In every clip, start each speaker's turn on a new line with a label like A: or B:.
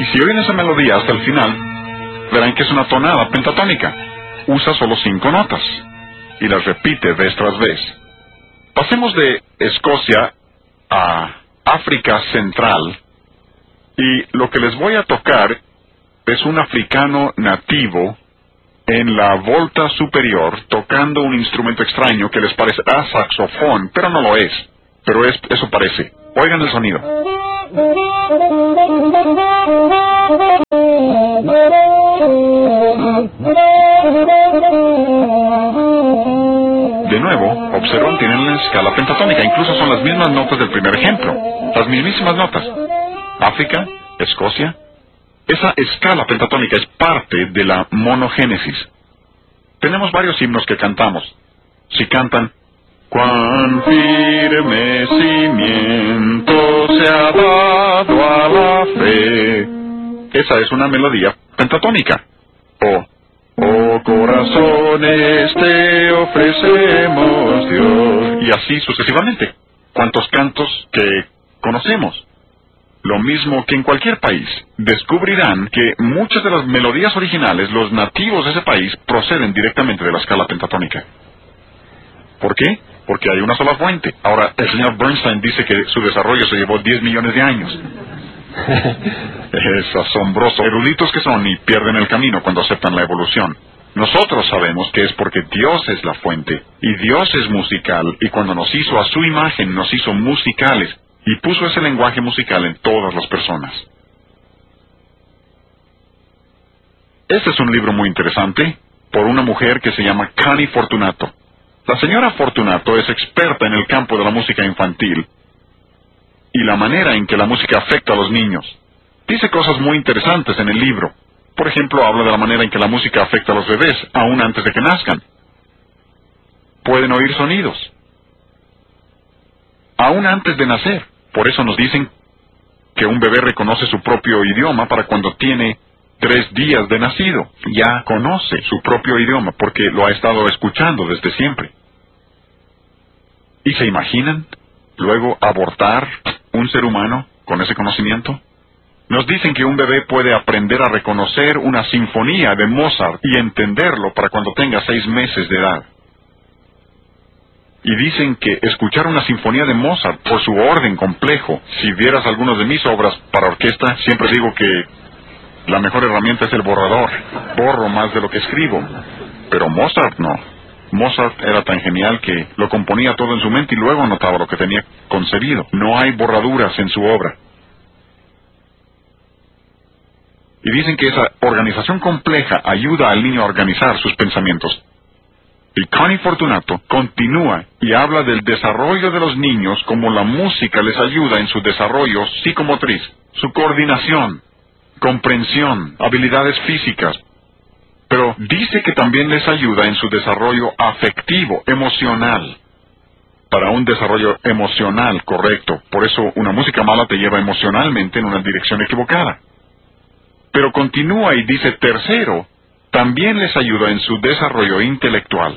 A: Y si oyen esa melodía hasta el final, verán que es una tonada pentatónica. Usa solo 5 notas y las repite vez tras vez. Pasemos de Escocia a África Central, y lo que les voy a tocar es un africano nativo en la volta superior tocando un instrumento extraño que les parecerá saxofón, pero no lo es. Pero eso parece. Oigan el sonido. De nuevo, observan, tienen la escala pentatónica. Incluso son las mismas notas del primer ejemplo. Las mismísimas notas. África, Escocia. Esa escala pentatónica es parte de la monogénesis. Tenemos varios himnos que cantamos. Si cantan, cuán firme cimiento se ha dado a la fe. Esa es una melodía pentatónica. O, oh corazones te ofrecemos, Dios. Y así sucesivamente. ¿Cuántos cantos que conocemos? Lo mismo que en cualquier país. Descubrirán que muchas de las melodías originales, los nativos de ese país, proceden directamente de la escala pentatónica. ¿Por qué? Porque hay una sola fuente. Ahora, el señor Bernstein dice que su desarrollo se llevó 10 millones de años. Es asombroso. Eruditos que son y pierden el camino cuando aceptan la evolución. Nosotros sabemos que es porque Dios es la fuente, y Dios es musical, y cuando nos hizo a su imagen, nos hizo musicales, y puso ese lenguaje musical en todas las personas. Este es un libro muy interesante, por una mujer que se llama Connie Fortunato. La señora Fortunato es experta en el campo de la música infantil y la manera en que la música afecta a los niños. Dice cosas muy interesantes en el libro. Por ejemplo, habla de la manera en que la música afecta a los bebés, aún antes de que nazcan. Pueden oír sonidos, aún antes de nacer. Por eso nos dicen que un bebé reconoce su propio idioma para cuando tiene 3 días de nacido. Ya conoce su propio idioma porque lo ha estado escuchando desde siempre. ¿Y se imaginan luego abortar un ser humano con ese conocimiento? Nos dicen que un bebé puede aprender a reconocer una sinfonía de Mozart y entenderlo para cuando tenga 6 meses de edad. Y dicen que escuchar una sinfonía de Mozart por su orden complejo, si vieras algunas de mis obras para orquesta, siempre digo que la mejor herramienta es el borrador. Borro más de lo que escribo. Pero Mozart no. Mozart era tan genial que lo componía todo en su mente y luego anotaba lo que tenía concebido. No hay borraduras en su obra. Y dicen que esa organización compleja ayuda al niño a organizar sus pensamientos. Y Connie Fortunato continúa y habla del desarrollo de los niños, como la música les ayuda en su desarrollo psicomotriz, su coordinación, comprensión, habilidades físicas. Pero dice que también les ayuda en su desarrollo afectivo, emocional. Para un desarrollo emocional correcto. Por eso una música mala te lleva emocionalmente en una dirección equivocada. Pero continúa y dice, tercero, también les ayuda en su desarrollo intelectual.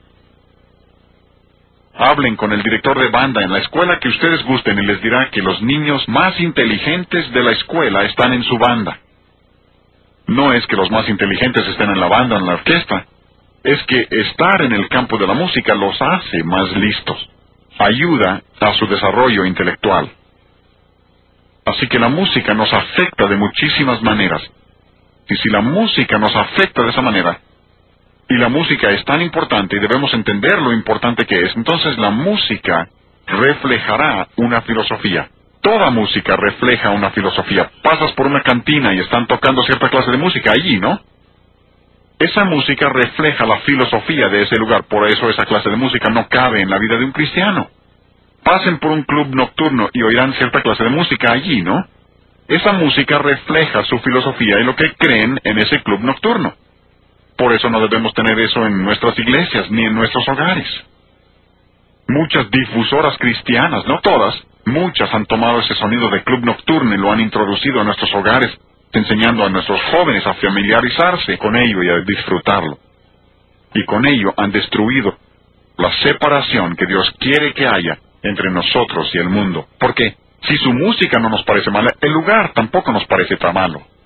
A: Hablen con el director de banda en la escuela que ustedes gusten y les dirá que los niños más inteligentes de la escuela están en su banda. No es que los más inteligentes estén en la banda o en la orquesta, es que estar en el campo de la música los hace más listos. Ayuda a su desarrollo intelectual. Así que la música nos afecta de muchísimas maneras. Y si la música nos afecta de esa manera, y la música es tan importante y debemos entender lo importante que es, entonces la música reflejará una filosofía. Toda música refleja una filosofía. Pasas por una cantina y están tocando cierta clase de música allí, ¿no? Esa música refleja la filosofía de ese lugar, por eso esa clase de música no cabe en la vida de un cristiano. Pasen por un club nocturno y oirán cierta clase de música allí, ¿no? Esa música refleja su filosofía y lo que creen en ese club nocturno. Por eso no debemos tener eso en nuestras iglesias ni en nuestros hogares. Muchas difusoras cristianas, no todas, muchas han tomado ese sonido de club nocturno y lo han introducido a nuestros hogares, enseñando a nuestros jóvenes a familiarizarse con ello y a disfrutarlo. Y con ello han destruido la separación que Dios quiere que haya entre nosotros y el mundo. Porque si su música no nos parece mala, el lugar tampoco nos parece tan malo.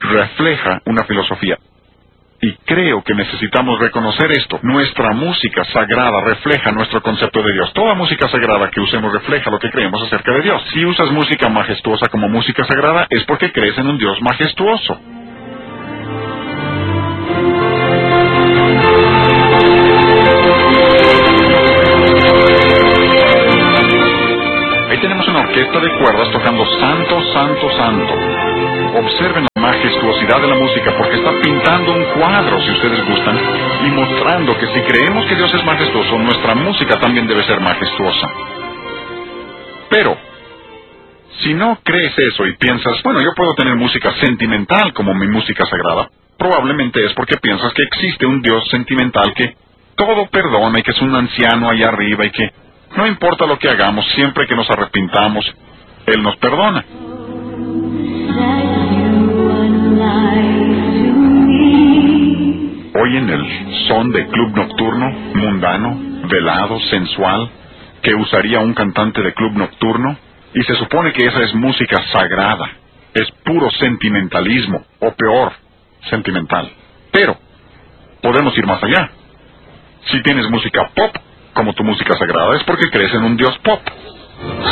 A: refleja una filosofía. Y creo que necesitamos reconocer esto. Nuestra música sagrada refleja nuestro concepto de Dios. Toda música sagrada que usemos refleja lo que creemos acerca de Dios. Si usas música majestuosa como música sagrada, es porque crees en un Dios majestuoso. Ahí tenemos una orquesta de cuerdas tocando Santo, Santo, Santo. Observen la majestuosidad de la música porque está pintando un cuadro, si ustedes gustan, y mostrando que si creemos que Dios es majestuoso, nuestra música también debe ser majestuosa. Pero, si no crees eso y piensas, bueno, yo puedo tener música sentimental como mi música sagrada, probablemente es porque piensas que existe un Dios sentimental que todo perdona y que es un anciano allá arriba y que no importa lo que hagamos, siempre que nos arrepintamos, Él nos perdona. Oyen el son de club nocturno, mundano, velado, sensual, que usaría un cantante de club nocturno, y se supone que esa es música sagrada, es puro sentimentalismo, o peor, sentimental. Pero, podemos ir más allá. Si tienes música pop como tu música sagrada, es porque crees en un Dios pop.